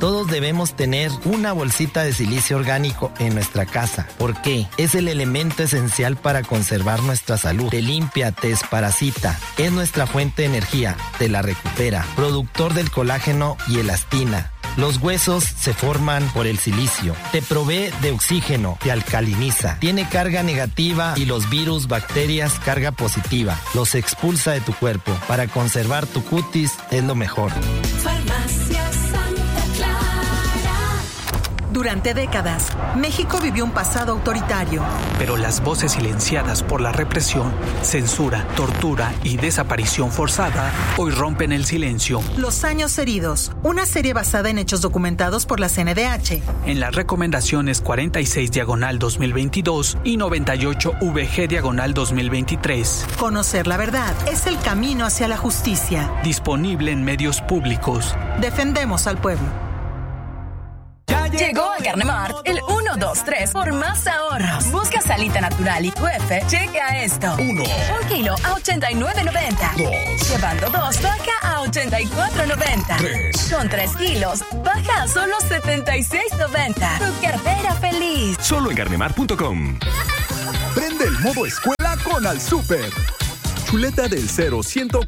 Todos debemos tener una bolsita de silicio orgánico en nuestra casa. ¿Por qué? Es el elemento esencial para conservar nuestra salud. Te limpia, te desparasita. Es nuestra fuente de energía, te la recupera. Productor del colágeno y elastina. Los huesos se forman por el silicio. Te provee de oxígeno, te alcaliniza. Tiene carga negativa y los virus, bacterias, carga positiva. Los expulsa de tu cuerpo. Para conservar tu cutis es lo mejor. Farmacia Santa Clara. Durante décadas, México vivió un pasado autoritario. Pero las voces silenciadas por la represión, censura, tortura y desaparición forzada hoy rompen el silencio. Los años heridos, una serie basada en hechos documentados por la CNDH. En las recomendaciones 46/2022 y 98VG/2023. Conocer la verdad es el camino hacia la justicia. Disponible en medios públicos. Defendemos al pueblo. Llegó a Carnemart el 1, 2, 3 por más ahorros. Busca salita natural y QF. Checa esto. 1. Un kilo a 89.90. 2. Llevando 2 baja a 84.90. 3. Con 3 kilos baja a solo 76.90. Tu cartera feliz. Solo en Carnemart.com. Prende el modo escuela con Al Súper. Chuleta del 0,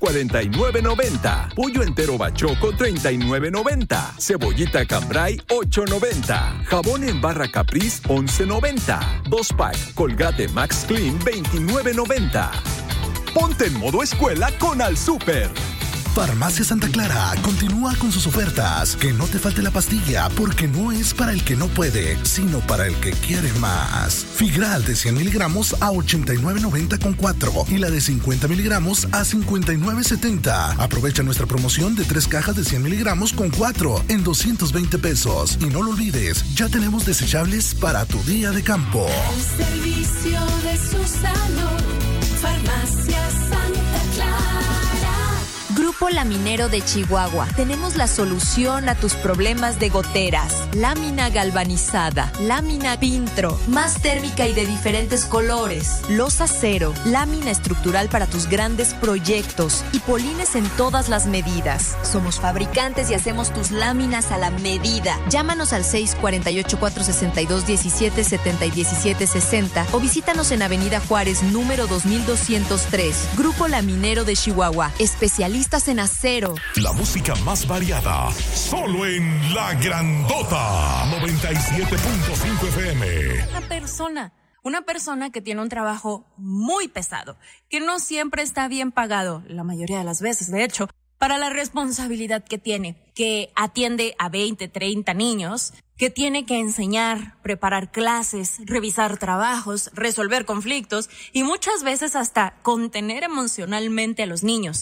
149.90. Pollo entero bachoco, 39.90. Cebollita cambray, 8.90. Jabón en barra Caprice, 11.90. 2 pack Colgate Max Clean, 29.90. Ponte en modo escuela con Al Súper. Farmacia Santa Clara continúa con sus ofertas. Que no te falte la pastilla, porque no es para el que no puede, sino para el que quiere más. Figral de 100 miligramos a 89.90 con 4 y la de 50 miligramos a 59.70. Aprovecha nuestra promoción de 3 cajas de 100 miligramos con 4 en 220 pesos. Y no lo olvides, ya tenemos desechables para tu día de campo. El servicio de su salud. Farmacia Santa Clara. Grupo Laminero de Chihuahua. Tenemos la solución a tus problemas de goteras. Lámina galvanizada, lámina Pintro, más térmica y de diferentes colores. Losa cero, lámina estructural para tus grandes proyectos y polines en todas las medidas. Somos fabricantes y hacemos tus láminas a la medida. Llámanos al 648-462-1770 y 1760 o visítanos en Avenida Juárez, número 2203. Grupo Laminero de Chihuahua. Especialistas en acero. La música más variada, solo en La Grandota, 97.5 FM. Una persona que tiene un trabajo muy pesado, que no siempre está bien pagado, la mayoría de las veces, de hecho, para la responsabilidad que tiene, que atiende a 20, 30 niños, que tiene que enseñar, preparar clases, revisar trabajos, resolver conflictos y muchas veces hasta contener emocionalmente a los niños.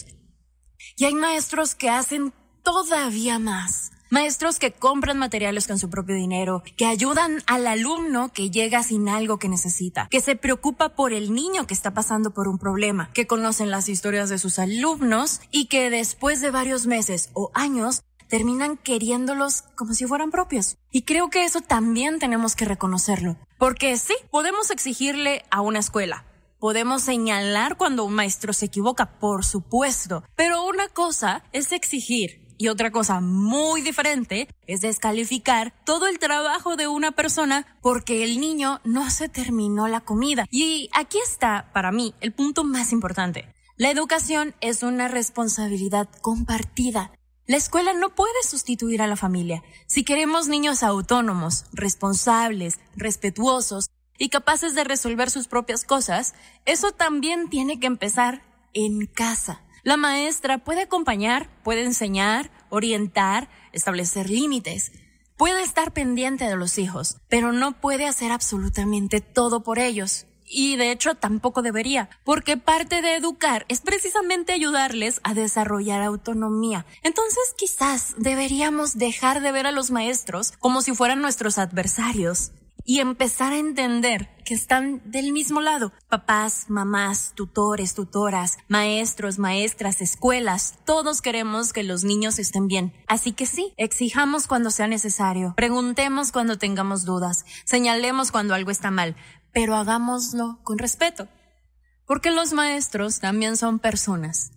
Y hay maestros que hacen todavía más. Maestros que compran materiales con su propio dinero, que ayudan al alumno que llega sin algo que necesita, que se preocupa por el niño que está pasando por un problema, que conocen las historias de sus alumnos y que después de varios meses o años terminan queriéndolos como si fueran propios. Y creo que eso también tenemos que reconocerlo. Porque sí, podemos exigirle a una escuela. Podemos señalar cuando un maestro se equivoca, por supuesto, pero una cosa es exigir y otra cosa muy diferente es descalificar todo el trabajo de una persona porque el niño no se terminó la comida. Y aquí está, para mí, el punto más importante. La educación es una responsabilidad compartida. La escuela no puede sustituir a la familia. Si queremos niños autónomos, responsables, respetuosos, y capaces de resolver sus propias cosas, eso también tiene que empezar en casa. La maestra puede acompañar, puede enseñar, orientar, establecer límites. Puede estar pendiente de los hijos, pero no puede hacer absolutamente todo por ellos. Y de hecho tampoco debería, porque parte de educar es precisamente ayudarles a desarrollar autonomía. Entonces quizás deberíamos dejar de ver a los maestros como si fueran nuestros adversarios y empezar a entender que están del mismo lado. Papás, mamás, tutores, tutoras, maestros, maestras, escuelas, todos queremos que los niños estén bien. Así que sí, exijamos cuando sea necesario, preguntemos cuando tengamos dudas, señalemos cuando algo está mal, pero hagámoslo con respeto. Porque los maestros también son personas,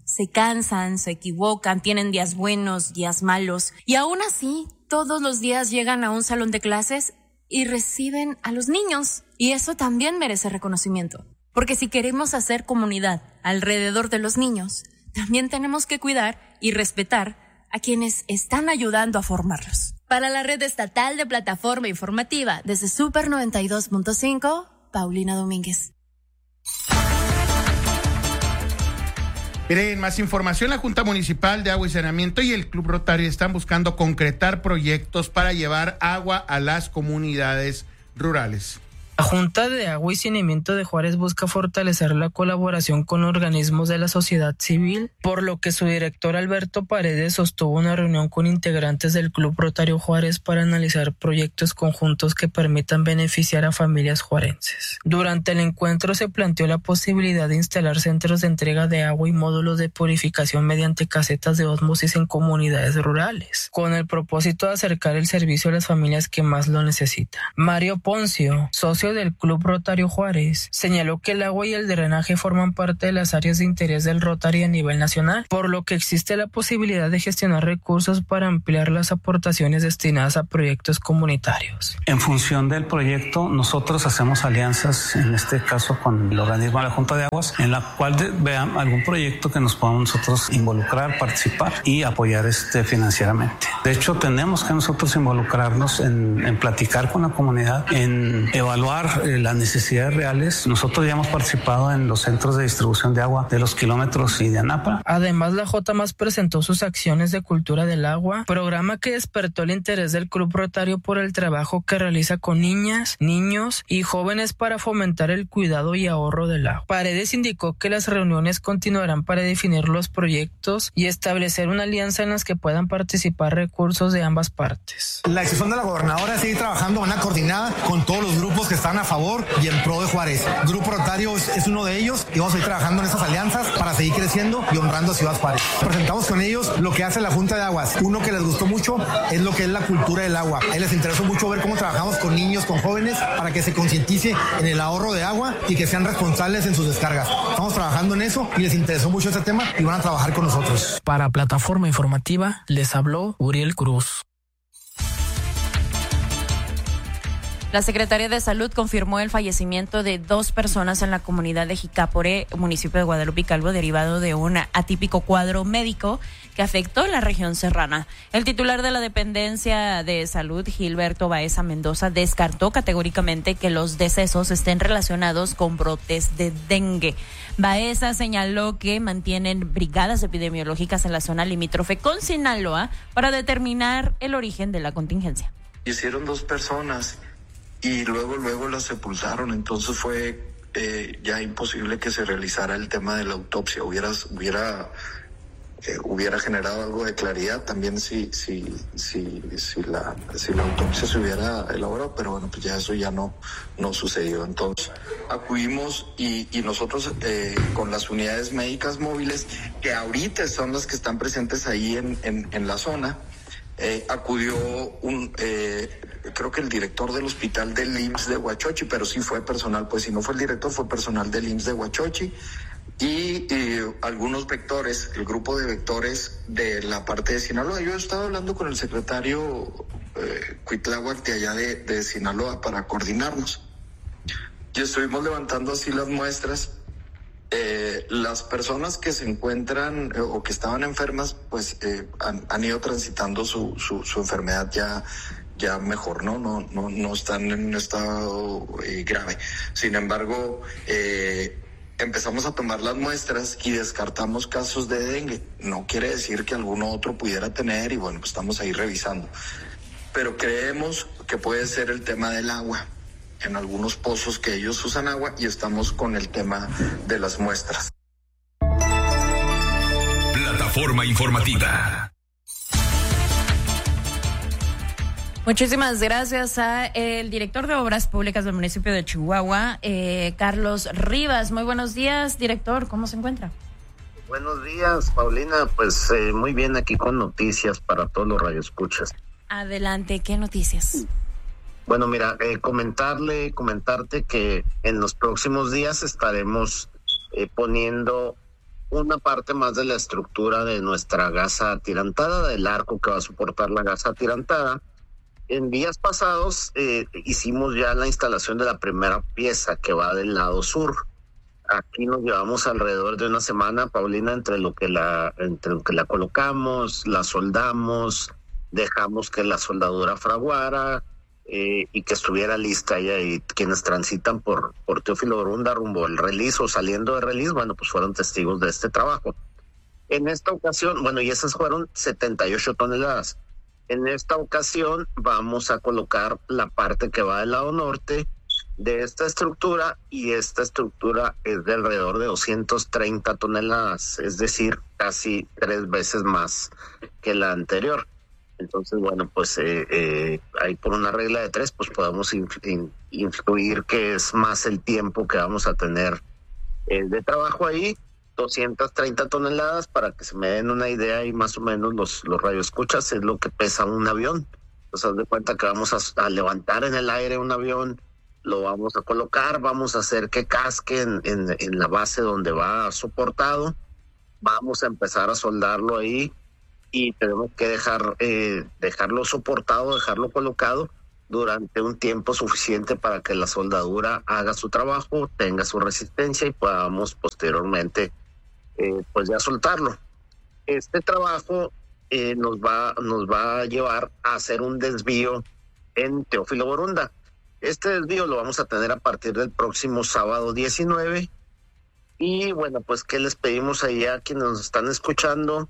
Se cansan, se equivocan, tienen días buenos, días malos, y aún así, todos los días llegan a un salón de clases y reciben a los niños. Y eso también merece reconocimiento. Porque si queremos hacer comunidad alrededor de los niños, también tenemos que cuidar y respetar a quienes están ayudando a formarlos. Para la red estatal de plataforma informativa, desde Super 92.5, Paulina Domínguez. Miren, más información. La Junta Municipal de Agua y Saneamiento y el Club Rotario están buscando concretar proyectos para llevar agua a las comunidades rurales. La Junta de Agua y Saneamiento de Juárez busca fortalecer la colaboración con organismos de la sociedad civil, por lo que su director Alberto Paredes sostuvo una reunión con integrantes del Club Rotario Juárez para analizar proyectos conjuntos que permitan beneficiar a familias juarenses. Durante el encuentro se planteó la posibilidad de instalar centros de entrega de agua y módulos de purificación mediante casetas de ósmosis en comunidades rurales, con el propósito de acercar el servicio a las familias que más lo necesitan. Mario Poncio, socio del Club Rotario Juárez, señaló que el agua y el drenaje forman parte de las áreas de interés del Rotary a nivel nacional, por lo que existe la posibilidad de gestionar recursos para ampliar las aportaciones destinadas a proyectos comunitarios. En función del proyecto, nosotros hacemos alianzas, en este caso con el organismo de la Junta de Aguas, en la cual vean algún proyecto que nos podamos nosotros involucrar, participar y apoyar financieramente. De hecho, tenemos que nosotros involucrarnos en platicar con la comunidad, en evaluar las necesidades reales. Nosotros ya hemos participado en los centros de distribución de agua de los kilómetros y de Anapa. Además, la JMAS presentó sus acciones de cultura del agua, programa que despertó el interés del Club Rotario por el trabajo que realiza con niñas, niños y jóvenes para fomentar el cuidado y ahorro del agua. Paredes indicó que las reuniones continuarán para definir los proyectos y establecer una alianza en las que puedan participar recursos de ambas partes. La decisión de la gobernadora es seguir trabajando de manera coordinada con todos los grupos que están a favor y en pro de Juárez. Grupo Rotario es uno de ellos y vamos a ir trabajando en estas alianzas para seguir creciendo y honrando a Ciudad Juárez. Presentamos con ellos lo que hace la Junta de Aguas. Uno que les gustó mucho es lo que es la cultura del agua. A ellos les interesó mucho ver cómo trabajamos con niños, con jóvenes, para que se concientice en el ahorro de agua y que sean responsables en sus descargas. Estamos trabajando en eso y les interesó mucho este tema y van a trabajar con nosotros. Para Plataforma Informativa les habló Uriel Cruz. La Secretaría de Salud confirmó el fallecimiento de 2 personas en la comunidad de Jicápore, municipio de Guadalupe y Calvo, derivado de un atípico cuadro médico que afectó la región serrana. El titular de la Dependencia de Salud, Gilberto Baeza Mendoza, descartó categóricamente que los decesos estén relacionados con brotes de dengue. Baeza señaló que mantienen brigadas epidemiológicas en la zona limítrofe con Sinaloa para determinar el origen de la contingencia. Hicieron 2 personas y luego las sepultaron, entonces fue ya imposible que se realizara el tema de la autopsia. Hubiera generado algo de claridad también si la autopsia se hubiera elaborado, pero bueno, pues ya eso ya no sucedió. Entonces acudimos y nosotros con las unidades médicas móviles, que ahorita son las que están presentes ahí en la zona, acudió creo que el director del hospital del IMSS de Huachochi, pero sí fue personal, pues si no fue el director, fue personal del IMSS de Huachochi, y algunos vectores, el grupo de vectores de la parte de Sinaloa. Yo he estado hablando con el secretario Cuitláhuac de allá de Sinaloa para coordinarnos, y estuvimos levantando así las muestras. Las personas que se encuentran o que estaban enfermas, pues han ido transitando su enfermedad ya mejor, no están en un estado grave. Sin embargo, empezamos a tomar las muestras y descartamos casos de dengue. No quiere decir que alguno otro pudiera tener, y bueno, pues estamos ahí revisando. Pero creemos que puede ser el tema del agua. En algunos pozos que ellos usan agua, y estamos con el tema de las muestras. Plataforma Informativa. Muchísimas gracias a el director de Obras Públicas del municipio de Chihuahua, Carlos Rivas. Muy buenos días, director. ¿Cómo se encuentra? Buenos días, Paulina. Pues muy bien, aquí con noticias para todos los radioescuchas. Adelante, ¿qué noticias? Bueno, mira, comentarte que en los próximos días estaremos poniendo una parte más de la estructura de nuestra gasa atirantada, del arco que va a soportar la gasa atirantada. En días pasados hicimos ya la instalación de la primera pieza que va del lado sur. Aquí nos llevamos alrededor de una semana, Paulina, entre lo que la colocamos, la soldamos, dejamos que la soldadura fraguara y que estuviera lista ya. Y quienes transitan por Teófilo Borunda rumbo al Relis o saliendo de Relis, bueno, pues fueron testigos de este trabajo. En esta ocasión, bueno, y esas fueron 78 toneladas. En esta ocasión vamos a colocar la parte que va del lado norte de esta estructura, y esta estructura es de alrededor de 230 toneladas, es decir, casi 3 veces más que la anterior. Entonces, bueno, pues ahí por una regla de 3, pues podemos influir que es más el tiempo que vamos a tener de trabajo ahí. 230 toneladas, para que se me den una idea, y más o menos los radioescuchas, es lo que pesa un avión. Entonces, haz de cuenta que vamos a levantar en el aire un avión, lo vamos a colocar, vamos a hacer que casque en la base donde va soportado, vamos a empezar a soldarlo ahí, y tenemos que dejarlo soportado, dejarlo colocado durante un tiempo suficiente para que la soldadura haga su trabajo, tenga su resistencia y podamos posteriormente pues ya soltarlo. Este trabajo nos va a llevar a hacer un desvío en Teófilo Borunda. Este desvío lo vamos a tener a partir del próximo sábado 19. Y bueno, pues ¿qué les pedimos ahí a quienes nos están escuchando?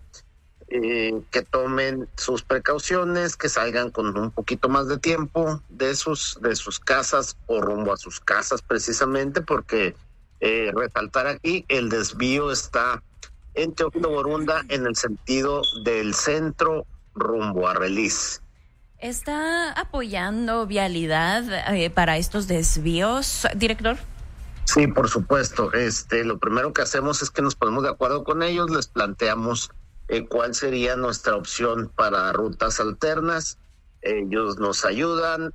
Que tomen sus precauciones, que salgan con un poquito más de tiempo de sus casas o rumbo a sus casas, precisamente porque resaltar aquí, el desvío está en Teófilo Borunda en el sentido del centro rumbo a Relis. ¿Está apoyando vialidad para estos desvíos, director? Sí, por supuesto. Lo primero que hacemos es que nos ponemos de acuerdo con ellos, les planteamos cuál sería nuestra opción para rutas alternas. Ellos nos ayudan,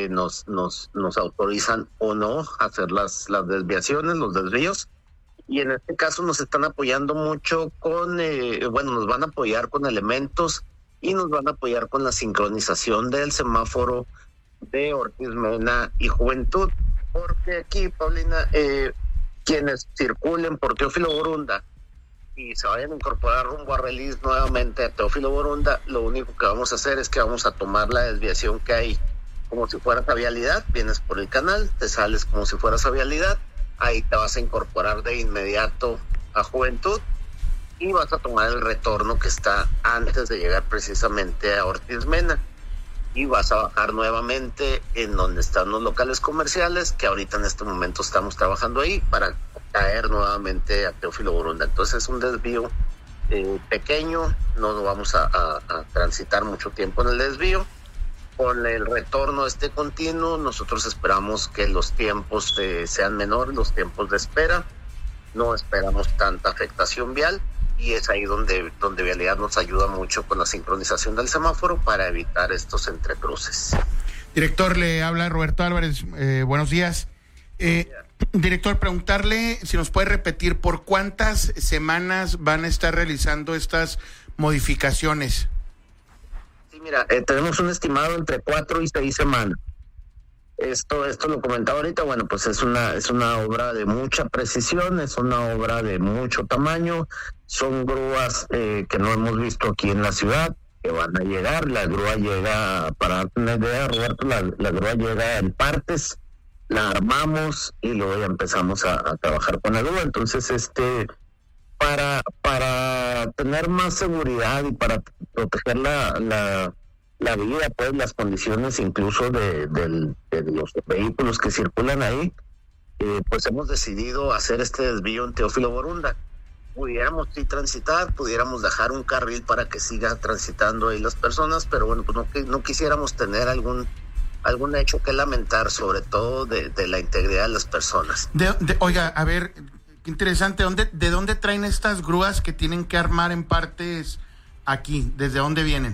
nos autorizan o no a hacer las desviaciones, los desvíos. Y en este caso nos están apoyando mucho nos van a apoyar con elementos y nos van a apoyar con la sincronización del semáforo de Ortiz Mena y Juventud. Porque aquí, Paulina, quienes circulen por Teófilo Borunda y se vayan a incorporar rumbo a Relis nuevamente a Teófilo Borunda, lo único que vamos a hacer es que vamos a tomar la desviación que hay como si fueras a vialidad, vienes por el canal, te sales como si fueras a vialidad, ahí te vas a incorporar de inmediato a Juventud y vas a tomar el retorno que está antes de llegar precisamente a Ortiz Mena, y vas a bajar nuevamente en donde están los locales comerciales, que ahorita en este momento estamos trabajando ahí, para caer nuevamente a Teófilo Borunda. Entonces es un desvío pequeño, no vamos a transitar mucho tiempo en el desvío. Con el retorno continuo, nosotros esperamos que los tiempos sean menores, los tiempos de espera, no esperamos tanta afectación vial, y es ahí donde Vialidad nos ayuda mucho con la sincronización del semáforo para evitar estos entrecruces. Director, le habla Roberto Álvarez, buenos días. Director, preguntarle si nos puede repetir por cuántas semanas van a estar realizando estas modificaciones. Sí, mira, tenemos un estimado entre 4 y 6 semanas. Esto lo comentaba ahorita, bueno, pues es una obra de mucha precisión, es una obra de mucho tamaño, son grúas que no hemos visto aquí en la ciudad, que van a llegar. La grúa llega, para darte una idea, Roberto, la grúa llega en partes, la armamos y luego ya empezamos a trabajar con la grúa. Entonces, para tener más seguridad y para proteger la vida, pues las condiciones incluso de los vehículos que circulan ahí, pues hemos decidido hacer este desvío en Teófilo Borunda. Pudiéramos sí transitar, pudiéramos dejar un carril para que siga transitando ahí las personas, pero bueno, pues no quisiéramos tener algún hecho que lamentar, sobre todo de la integridad de las personas. Oiga, a ver, qué interesante, ¿de dónde traen estas grúas que tienen que armar en partes aquí? ¿Desde dónde vienen?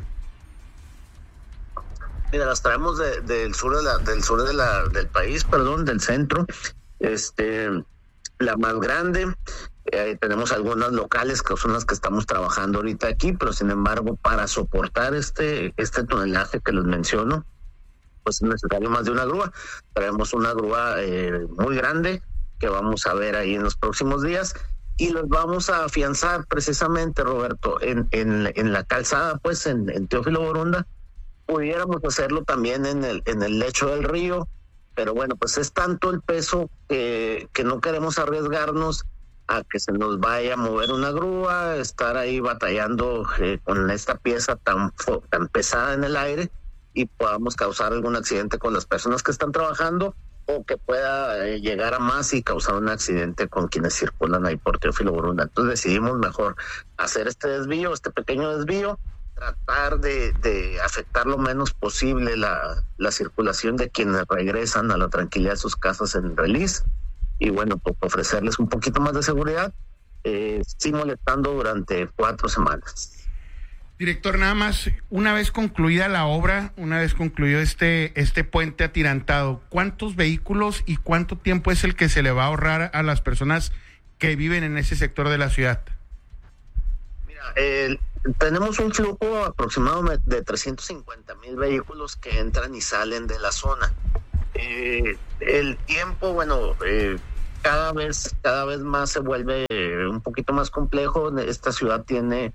Mira, las traemos del sur del país, del centro. La más grande Tenemos algunas locales que son las que estamos trabajando ahorita aquí, pero sin embargo, para soportar este tonelaje que les menciono, pues es necesario más de una grúa. Traemos una grúa muy grande que vamos a ver ahí en los próximos días y los vamos a afianzar precisamente, Roberto, en la calzada, pues en Teófilo Borunda. Pudiéramos hacerlo también en el lecho del río, pero bueno, pues es tanto el peso que no queremos arriesgarnos a que se nos vaya a mover una grúa, estar ahí batallando con esta pieza tan pesada en el aire y podamos causar algún accidente con las personas que están trabajando, o que pueda llegar a más y causar un accidente con quienes circulan ahí por Teófilo Borunda. Entonces decidimos mejor hacer este pequeño desvío, tratar de afectar lo menos posible la circulación de quienes regresan a la tranquilidad de sus casas en release, y bueno, pues ofrecerles un poquito más de seguridad, sí molestando durante 4 semanas. Director, nada más, una vez concluida la obra, una vez concluido este puente atirantado, ¿cuántos vehículos y cuánto tiempo es el que se le va a ahorrar a las personas que viven en ese sector de la ciudad? Mira, tenemos un flujo aproximado de 350,000 vehículos que entran y salen de la zona. El tiempo, bueno, cada vez más se vuelve un poquito más complejo. Esta ciudad tiene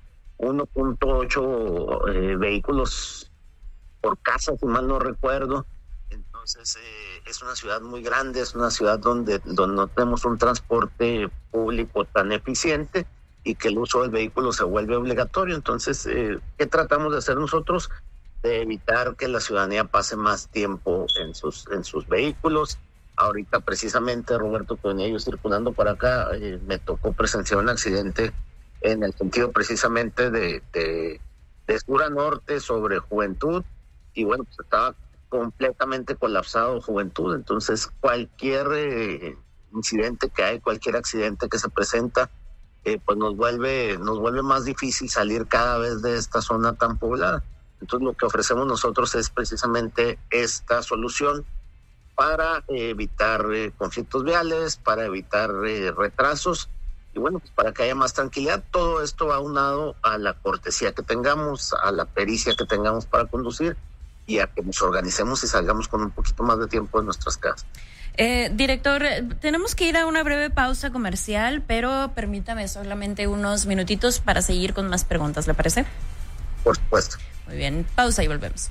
1.8 vehículos por casa, si mal no recuerdo. Entonces es una ciudad muy grande, es una ciudad donde no tenemos un transporte público tan eficiente y que el uso del vehículo se vuelve obligatorio. Entonces, ¿qué tratamos de hacer nosotros? De evitar que la ciudadanía pase más tiempo en sus vehículos. Ahorita precisamente, Roberto, que venía yo circulando para acá, me tocó presenciar un accidente en el sentido precisamente de sur a norte sobre Juventud, y bueno, pues estaba completamente colapsado Juventud. Entonces cualquier incidente que hay, cualquier accidente que se presenta, pues nos vuelve más difícil salir cada vez de esta zona tan poblada. Entonces lo que ofrecemos nosotros es precisamente esta solución para evitar conflictos viales, para evitar retrasos, y bueno, pues para que haya más tranquilidad. Todo esto va aunado a la cortesía que tengamos, a la pericia que tengamos para conducir, y a que nos organicemos y salgamos con un poquito más de tiempo en nuestras casas. Director, tenemos que ir a una breve pausa comercial, pero permítame solamente unos minutitos para seguir con más preguntas, ¿le parece? Por supuesto. Muy bien, pausa y volvemos.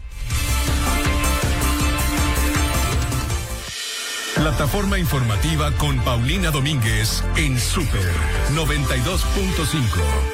Plataforma informativa con Paulina Domínguez en Super 92.5.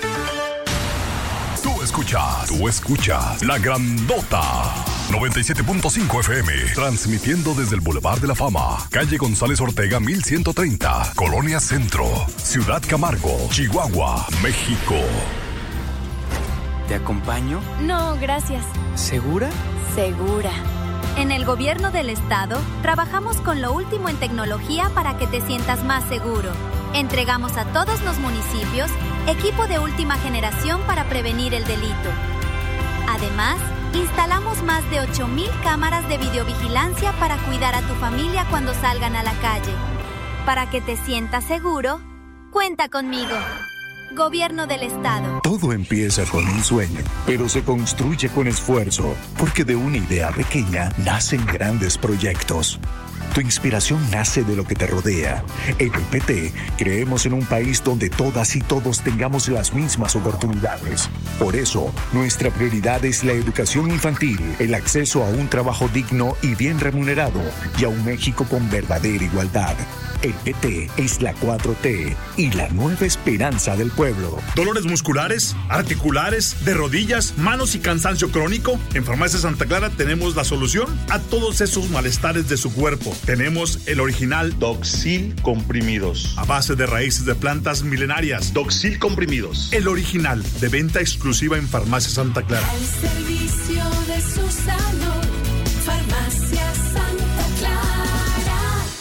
Tú escuchas La Grandota 97.5 FM, transmitiendo desde el Boulevard de la Fama, calle González Ortega 1130, Colonia Centro, Ciudad Camargo, Chihuahua, México. ¿Te acompaño? No, gracias. ¿Segura? Segura. En el gobierno del estado, trabajamos con lo último en tecnología para que te sientas más seguro. Entregamos a todos los municipios equipo de última generación para prevenir el delito. Además, instalamos más de 8,000 cámaras de videovigilancia para cuidar a tu familia cuando salgan a la calle. Para que te sientas seguro, cuenta conmigo. Gobierno del Estado. Todo empieza con un sueño, pero se construye con esfuerzo, porque de una idea pequeña nacen grandes proyectos. Tu inspiración nace de lo que te rodea. En el PT creemos en un país donde todas y todos tengamos las mismas oportunidades. Por eso, nuestra prioridad es la educación infantil, el acceso a un trabajo digno y bien remunerado, y a un México con verdadera igualdad. El PT es la 4T y la nueva esperanza del pueblo. ¿Dolores musculares, articulares, de rodillas, manos y cansancio crónico? En Farmacia Santa Clara tenemos la solución a todos esos malestares de su cuerpo. Tenemos el original Doxil Comprimidos, a base de raíces de plantas milenarias. Doxil Comprimidos, el original, de venta exclusiva en Farmacia Santa Clara. Al servicio de su salud, Farmacia Santa Clara.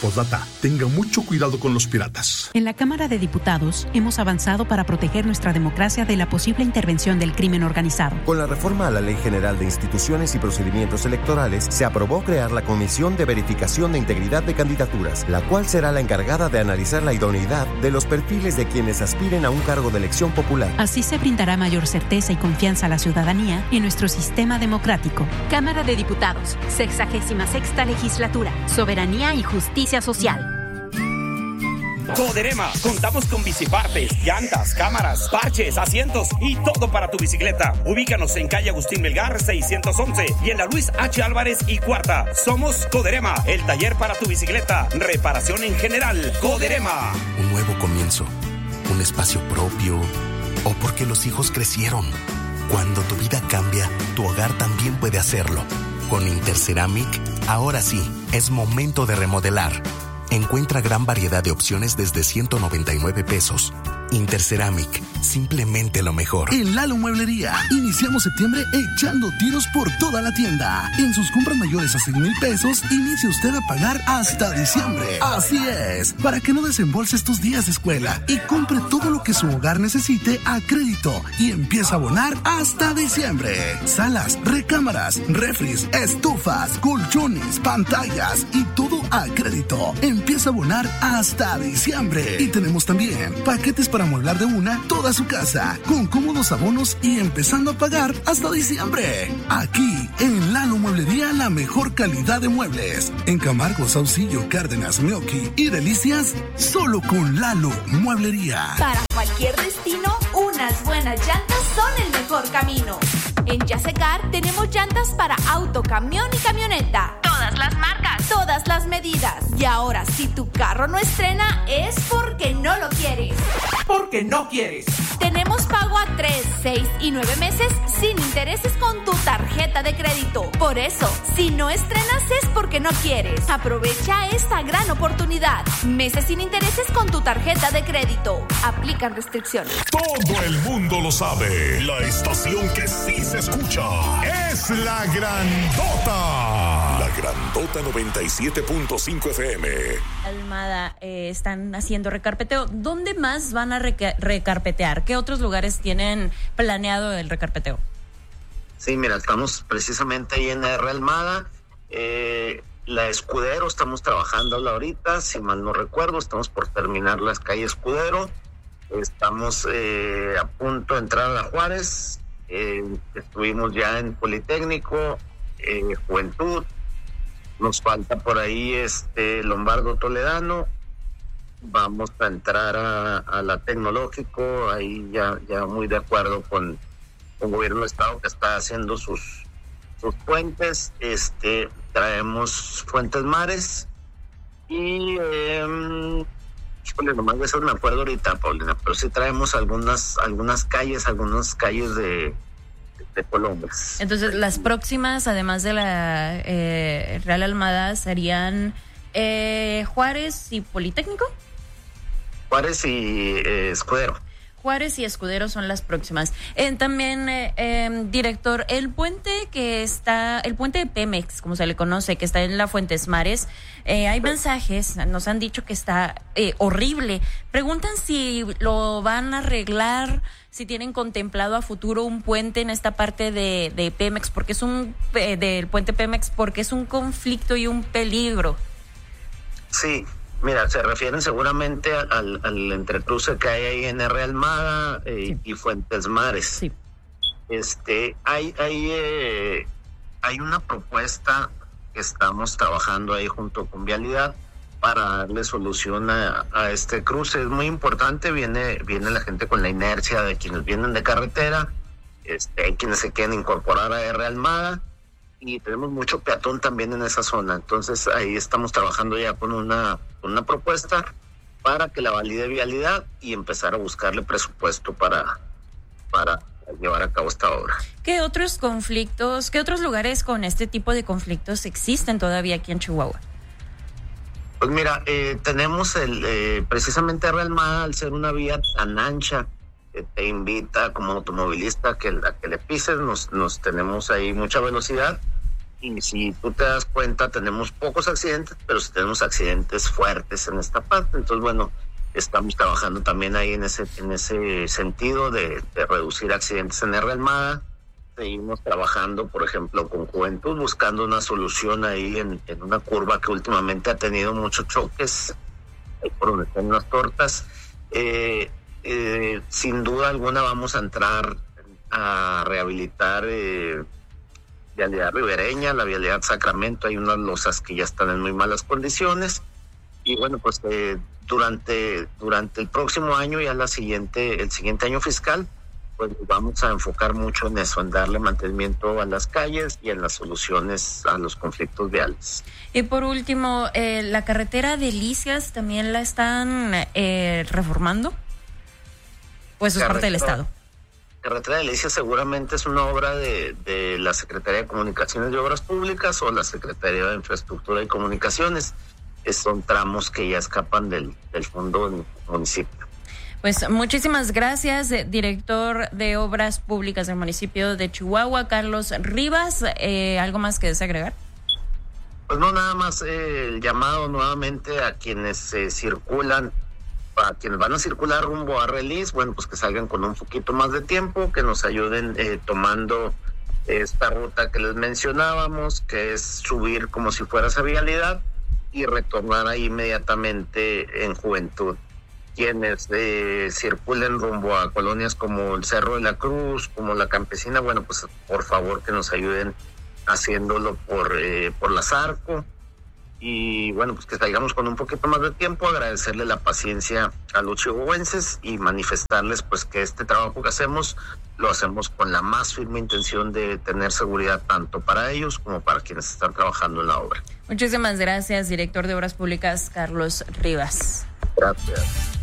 Postdata, tenga mucho cuidado con los piratas. En la Cámara de Diputados hemos avanzado para proteger nuestra democracia de la posible intervención del crimen organizado. Con la reforma a la Ley General de Instituciones y Procedimientos Electorales, se aprobó crear la Comisión de Verificación de Integridad de Candidaturas, la cual será la encargada de analizar la idoneidad de los perfiles de quienes aspiren a un cargo de elección popular. Así se brindará mayor certeza y confianza a la ciudadanía en nuestro sistema democrático. Cámara de Diputados, 66ª Legislatura, Soberanía y Justicia Social. Coderema, contamos con bicipartes, llantas, cámaras, parches, asientos y todo para tu bicicleta. Ubícanos en calle Agustín Melgar 611 y en la Luis H. Álvarez y Cuarta. Somos Coderema, el taller para tu bicicleta. Reparación en general. Coderema. Un nuevo comienzo, un espacio propio o porque los hijos crecieron. Cuando tu vida cambia, tu hogar también puede hacerlo. Con Interceramic, ahora sí, es momento de remodelar. Encuentra gran variedad de opciones desde 199 pesos. Interceramic, simplemente lo mejor. En Lalo Mueblería, iniciamos septiembre echando tiros por toda la tienda. En sus compras mayores a 6,000 pesos, inicie usted a pagar hasta diciembre. Así es, para que no desembolse estos días de escuela y compre todo lo que su hogar necesite a crédito y empieza a abonar hasta diciembre. Salas, recámaras, refris, estufas, colchones, pantallas y todo a crédito. Empieza a abonar hasta diciembre. Y tenemos también paquetes para amueblar de una toda su casa, con cómodos abonos y empezando a pagar hasta diciembre. Aquí, en Lalo Mueblería, la mejor calidad de muebles. En Camargo, Saucillo, Cárdenas, Meoqui y Delicias, solo con Lalo Mueblería. Para cualquier destino, unas buenas llantas son el mejor camino. En Yasecar tenemos llantas para auto, camión y camioneta. Todas las marcas, todas las medidas. Y ahora, si tu carro no estrena, es porque no lo quieres. Porque no quieres. Tenemos pago a 3, 6 y 9 meses sin intereses con tu tarjeta de crédito. Por eso, si no estrenas es porque no quieres. Aprovecha esta gran oportunidad. Meses sin intereses con tu tarjeta de crédito. Aplican restricciones. Todo el mundo lo sabe. La estación que sí se escucha es La Grandota. La Grandota 97.5 FM. Almada, están haciendo recarpeteo. ¿Dónde más van a recarpetear? ¿Qué otros lugares tienen planeado el recarpeteo? Sí, mira, estamos precisamente ahí en R. Almada. La Escudero, estamos trabajando ahorita, si mal no recuerdo, estamos por terminar las calles Escudero. Estamos a punto de entrar a la Juárez. Estuvimos ya en Politécnico, Juventud. Nos falta por ahí Lombardo Toledano. Vamos a entrar a la Tecnológico, ahí ya muy de acuerdo con el gobierno del estado que está haciendo sus puentes. Traemos Fuentes Mares y nomás de eso me acuerdo ahorita, Paulina, pero sí traemos algunas calles de Colombia. Entonces, las próximas, además de la Real Almada, serían Juárez y Politécnico. Juárez y Escudero. Juárez y Escudero son las próximas. También, director, el puente de Pemex, como se le conoce, que está en la Fuentes Mares, hay mensajes, nos han dicho que está horrible. Preguntan si lo van a arreglar, si tienen contemplado a futuro un puente en esta parte de Pemex, porque es del puente Pemex, porque es un conflicto y un peligro. Sí. Mira, se refieren seguramente al entrecruce que hay ahí en R. Almada y Fuentes Mares. Sí. Hay una propuesta que estamos trabajando ahí junto con Vialidad para darle solución a este cruce. Es muy importante, viene la gente con la inercia de quienes vienen de carretera, hay quienes se quieren incorporar a R. Almada. Y tenemos mucho peatón también en esa zona. Entonces ahí estamos trabajando ya con una propuesta para que la valide Vialidad y empezar a buscarle presupuesto para llevar a cabo esta obra. ¿Qué otros lugares con este tipo de conflictos existen todavía aquí en Chihuahua? Pues mira, tenemos precisamente R. Almada, al ser una vía tan ancha, te invita como automovilista que le pises, nos tenemos ahí mucha velocidad. Y si tú te das cuenta, tenemos pocos accidentes, pero sí tenemos accidentes fuertes en esta parte. Entonces, bueno, estamos trabajando también ahí en ese sentido de reducir accidentes en R. Almada. Seguimos trabajando, por ejemplo, con Juventud, buscando una solución ahí en una curva que últimamente ha tenido muchos choques, ahí por donde están las tortas. Sin duda alguna vamos a entrar a rehabilitar vialidad ribereña, la vialidad Sacramento. Hay unas losas que ya están en muy malas condiciones. Y bueno, pues durante el próximo año, ya el siguiente año fiscal, pues vamos a enfocar mucho en eso, en darle mantenimiento a las calles y en las soluciones a los conflictos viales. Y por último, la carretera de Licias también la están reformando, pues es parte del Estado. Carretera de Licias seguramente es una obra de la Secretaría de Comunicaciones y Obras Públicas o la Secretaría de Infraestructura y Comunicaciones. Son tramos que ya escapan del fondo del municipio. Pues muchísimas gracias, director de Obras Públicas del municipio de Chihuahua, Carlos Rivas. ¿Algo más que desagregar? Pues no, nada más el llamado nuevamente a quienes circulan, a quienes van a circular rumbo a Release, bueno, pues que salgan con un poquito más de tiempo, que nos ayuden tomando esta ruta que les mencionábamos, que es subir como si fuera esa vialidad y retornar ahí inmediatamente en Juventud. Quienes circulen rumbo a colonias como el Cerro de la Cruz, como la Campesina, bueno, pues por favor que nos ayuden haciéndolo por la Zarco. Y bueno, pues que salgamos con un poquito más de tiempo, agradecerle la paciencia a los chihuahuenses y manifestarles pues que este trabajo que hacemos, lo hacemos con la más firme intención de tener seguridad tanto para ellos como para quienes están trabajando en la obra. Muchísimas gracias, director de Obras Públicas, Carlos Rivas. Gracias.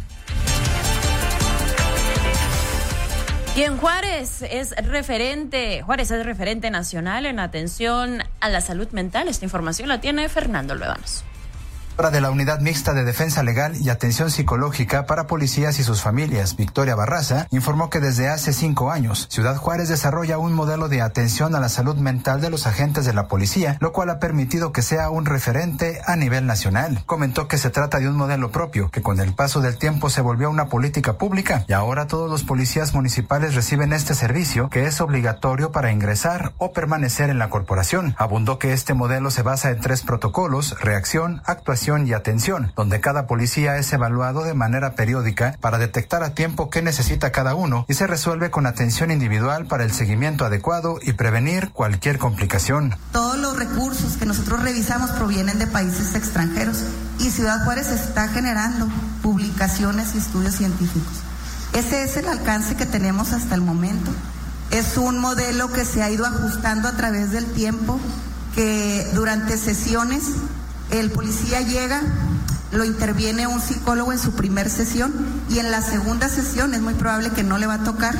Y en Juárez es referente nacional en atención a la salud mental. Esta información la tiene Fernando Luevanos. De la Unidad Mixta de Defensa Legal y Atención Psicológica para Policías y sus familias, Victoria Barraza, informó que desde hace 5 años, Ciudad Juárez desarrolla un modelo de atención a la salud mental de los agentes de la policía, lo cual ha permitido que sea un referente a nivel nacional. Comentó que se trata de un modelo propio, que con el paso del tiempo se volvió una política pública y ahora todos los policías municipales reciben este servicio, que es obligatorio para ingresar o permanecer en la corporación. Abundó que este modelo se basa en 3 protocolos: reacción, actuación y atención, donde cada policía es evaluado de manera periódica para detectar a tiempo qué necesita cada uno y se resuelve con atención individual para el seguimiento adecuado y prevenir cualquier complicación. Todos los recursos que nosotros revisamos provienen de países extranjeros y Ciudad Juárez está generando publicaciones y estudios científicos. Ese es el alcance que tenemos hasta el momento. Es un modelo que se ha ido ajustando a través del tiempo, que durante sesiones el policía llega, lo interviene un psicólogo en su primer sesión y en la segunda sesión es muy probable que no le va a tocar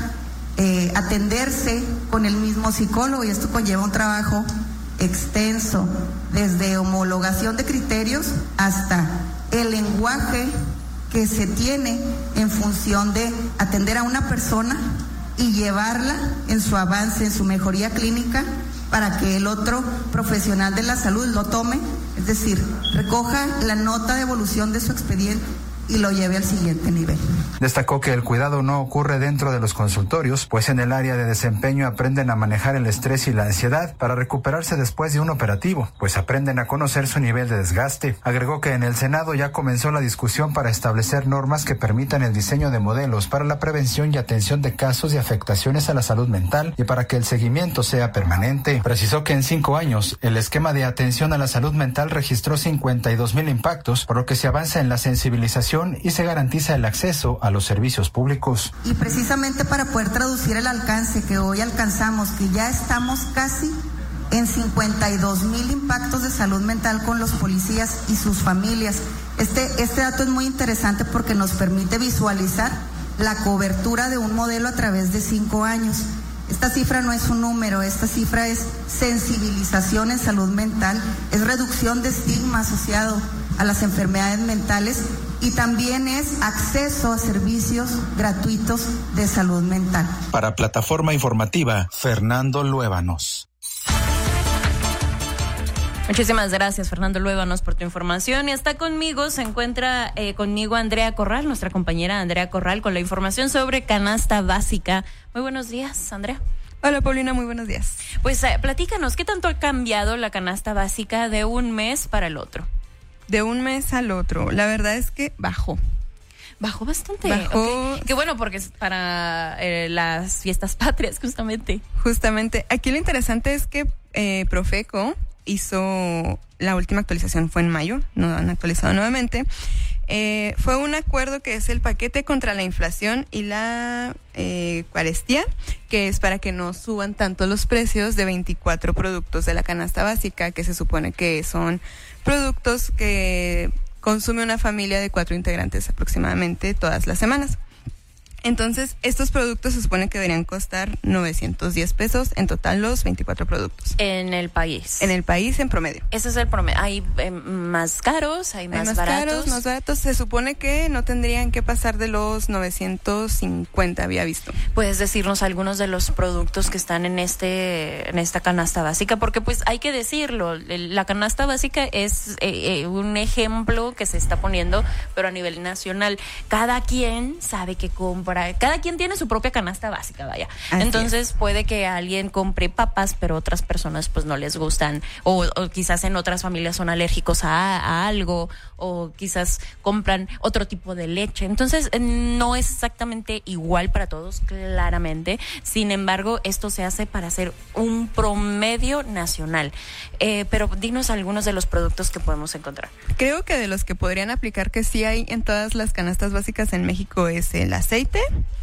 atenderse con el mismo psicólogo, y esto conlleva un trabajo extenso, desde homologación de criterios hasta el lenguaje que se tiene en función de atender a una persona y llevarla en su avance, en su mejoría clínica, para que el otro profesional de la salud lo tome, es decir, recoja la nota de evolución de su expediente y lo lleve al siguiente nivel. Destacó que el cuidado no ocurre dentro de los consultorios, pues en el área de desempeño aprenden a manejar el estrés y la ansiedad para recuperarse después de un operativo, pues aprenden a conocer su nivel de desgaste. Agregó que en el Senado ya comenzó la discusión para establecer normas que permitan el diseño de modelos para la prevención y atención de casos de afectaciones a la salud mental y para que el seguimiento sea permanente. Precisó que en 5 años el esquema de atención a la salud mental registró 52,000 impactos, por lo que se avanza en la sensibilización y se garantiza el acceso a los servicios públicos. Y precisamente para poder traducir el alcance que hoy alcanzamos, que ya estamos casi en 52,000 impactos de salud mental con los policías y sus familias. Este dato es muy interesante porque nos permite visualizar la cobertura de un modelo a través de 5 años. Esta cifra no es un número, esta cifra es sensibilización en salud mental, es reducción de estigma asociado a las enfermedades mentales y también es acceso a servicios gratuitos de salud mental. Para Plataforma Informativa, Fernando Luévanos. Muchísimas gracias, Fernando Luébanos, por tu información. Y está conmigo, se encuentra conmigo Andrea Corral, nuestra compañera Andrea Corral, con la información sobre canasta básica. Muy buenos días, Andrea. Hola, Paulina, muy buenos días. Pues platícanos, ¿qué tanto ha cambiado la canasta básica de un mes para el otro? De un mes al otro, la verdad es que bajó. Bajó bastante. Bajó. Okay. Qué bueno, porque es para las fiestas patrias, justamente. Justamente. Aquí lo interesante es que Profeco hizo la última actualización, fue en mayo, no han actualizado nuevamente. Fue un acuerdo que es el paquete contra la inflación y la carestía, que es para que no suban tanto los precios de 24 productos de la canasta básica, que se supone que son productos que consume una familia de 4 integrantes aproximadamente todas las semanas. Entonces, estos productos se supone que deberían costar 910 pesos en total los 24 productos. En el país. En el país en promedio. Ese es el promedio. ¿Hay más caros? ¿Hay más baratos? Caros, más baratos. Se supone que no tendrían que pasar de los 950, había visto. ¿Puedes decirnos algunos de los productos que están en esta canasta básica? Porque pues hay que decirlo, la canasta básica es un ejemplo que se está poniendo, pero a nivel nacional. Cada quien sabe que compra. Cada quien tiene su propia canasta básica, vaya. Así entonces puede que alguien compre papas, pero otras personas pues no les gustan, o quizás en otras familias son alérgicos a algo, o quizás compran otro tipo de leche. Entonces no es exactamente igual para todos, claramente. Sin embargo, esto se hace para hacer un promedio nacional. Pero dinos algunos de los productos que podemos encontrar. Creo que de los que podrían aplicar que sí hay en todas las canastas básicas en México es el aceite,